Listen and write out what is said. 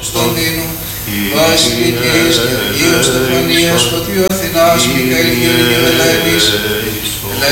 στον Νίνο, Βασιλικής και Αγίου Στεφανίας, Φωτίου Αθηνάς, Μικαήλ Γεωργίου Ελένης,